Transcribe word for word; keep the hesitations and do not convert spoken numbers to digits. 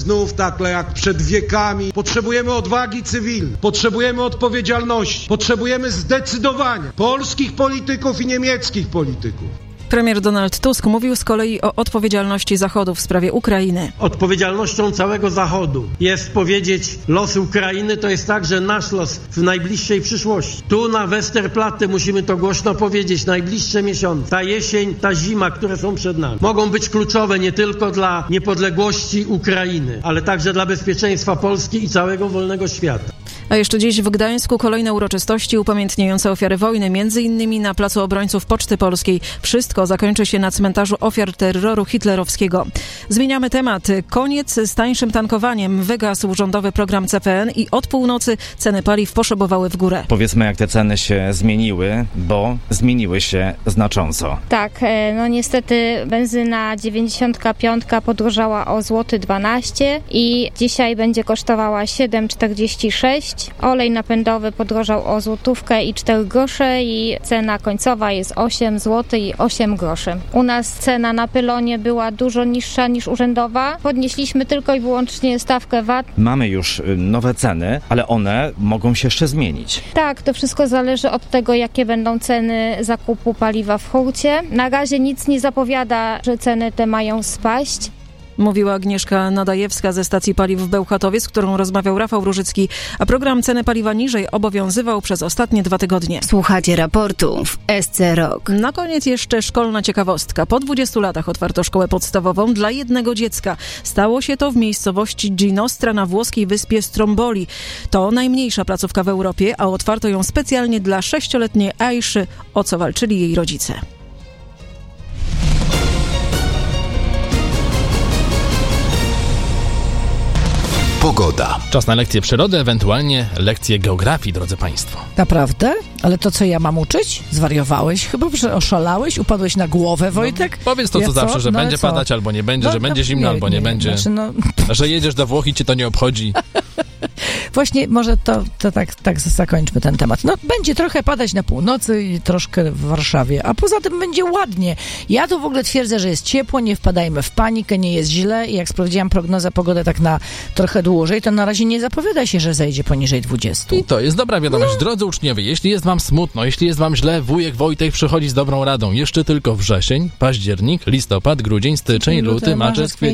znów tak jak przed wiekami. Potrzebujemy odwagi cywilnej, potrzebujemy odpowiedzialności, potrzebujemy zdecydowania polskich polityków i niemieckich polityków. Premier Donald Tusk mówił z kolei o odpowiedzialności Zachodu w sprawie Ukrainy. Odpowiedzialnością całego Zachodu jest powiedzieć, los Ukrainy to jest także nasz los w najbliższej przyszłości. Tu na Westerplatte musimy to głośno powiedzieć, najbliższe miesiące, ta jesień, ta zima, które są przed nami, mogą być kluczowe nie tylko dla niepodległości Ukrainy, ale także dla bezpieczeństwa Polski i całego wolnego świata. A jeszcze dziś w Gdańsku kolejne uroczystości upamiętniające ofiary wojny, między innymi na Placu Obrońców Poczty Polskiej. Wszystko zakończy się na cmentarzu ofiar terroru hitlerowskiego. Zmieniamy temat. Koniec z tańszym tankowaniem. Wygasł rządowy program C P N i od północy ceny paliw poszybowały w górę. Powiedzmy, jak te ceny się zmieniły, bo zmieniły się znacząco. Tak, no niestety benzyna dziewięćdziesiątka piątka podrożała o złoty dwanaście i dzisiaj będzie kosztowała siedem czterdzieści sześć. Olej napędowy podrożał o złotówkę i cztery grosze i cena końcowa jest osiem złotych i osiem groszy. U nas cena na pylonie była dużo niższa niż urzędowa. Podnieśliśmy tylko i wyłącznie stawkę V A T. Mamy już nowe ceny, ale one mogą się jeszcze zmienić. Tak, to wszystko zależy od tego, jakie będą ceny zakupu paliwa w hurcie. Na razie nic nie zapowiada, że ceny te mają spaść. Mówiła Agnieszka Nadajewska ze stacji paliw w Bełchatowie, z którą rozmawiał Rafał Różycki, a program Ceny Paliwa Niżej obowiązywał przez ostatnie dwa tygodnie. Słuchacie raportu w S C Rock. Na koniec jeszcze szkolna ciekawostka. Po dwudziestu latach otwarto szkołę podstawową dla jednego dziecka. Stało się to w miejscowości Ginostra na włoskiej wyspie Stromboli. To najmniejsza placówka w Europie, a otwarto ją specjalnie dla sześcioletniej Aiszy, o co walczyli jej rodzice. Pogoda. Czas na lekcję przyrody, ewentualnie lekcję geografii, drodzy Państwo. Naprawdę? Ale to co ja mam uczyć? Zwariowałeś? Chyba, że oszalałeś? Upadłeś na głowę, Wojtek? No, powiedz to, co ja zawsze, że no, będzie co? padać albo nie będzie, no, że no, będzie zimno nie, albo nie, nie będzie, znaczy, no... że jedziesz do Włoch i cię to nie obchodzi. Właśnie może to, to tak, tak zakończmy ten temat. No będzie trochę padać na północy i troszkę w Warszawie, a poza tym będzie ładnie. Ja tu w ogóle twierdzę, że jest ciepło, nie wpadajmy w panikę, nie jest źle i jak sprawdziłam prognozę pogody tak na trochę dłużej, to na razie nie zapowiada się, że zejdzie poniżej dwudziestu. I to jest dobra wiadomość. No. Drodzy uczniowie, jeśli jest wam smutno, jeśli jest wam źle, wujek Wojtek przychodzi z dobrą radą. Jeszcze tylko wrzesień, październik, listopad, grudzień, styczeń, luty, marzec, kwiecień.